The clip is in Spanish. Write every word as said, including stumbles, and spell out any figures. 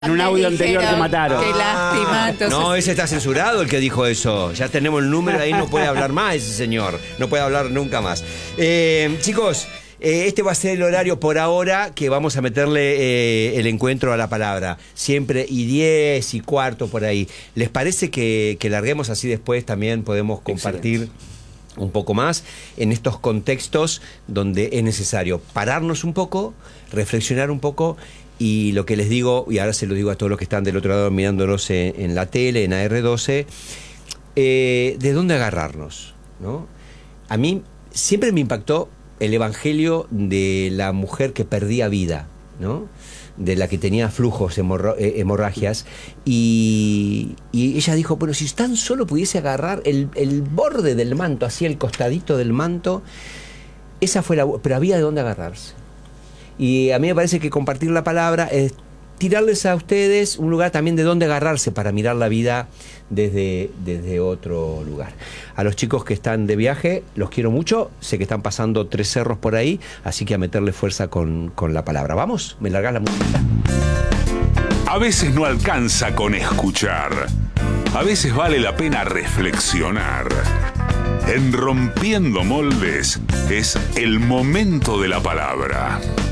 En un audio anterior que mataron. Qué lástima. Entonces, No, ese está censurado, el que dijo eso. Ya tenemos el número ahí, no puede hablar más ese señor. No puede hablar nunca más. Eh, chicos, eh, este va a ser el horario por ahora que vamos a meterle eh, el encuentro a la palabra. Siempre y diez y cuarto por ahí. ¿Les parece que, que larguemos así después? También podemos compartir Excelente. Un poco más en estos contextos donde es necesario pararnos un poco, reflexionar un poco. Y lo que les digo, y ahora se lo digo a todos los que están del otro lado mirándonos en, en la tele, en A R doce, eh, ¿de dónde agarrarnos? ¿No? A mí siempre me impactó el evangelio de la mujer que perdía vida, ¿no? De la que tenía flujos, hemorro, eh, hemorragias, y, y ella dijo, bueno, si tan solo pudiese agarrar el, el borde del manto, así el costadito del manto, esa fue la... pero había de dónde agarrarse. Y a mí me parece que compartir la palabra es tirarles a ustedes un lugar también de donde agarrarse para mirar la vida desde, desde otro lugar. A los chicos que están de viaje, los quiero mucho. Sé que están pasando tres cerros por ahí, así que a meterle fuerza con, con la palabra. ¿Vamos? ¿Me largás la música? A veces no alcanza con escuchar. A veces vale la pena reflexionar. En Rompiendo Moldes es el momento de la palabra.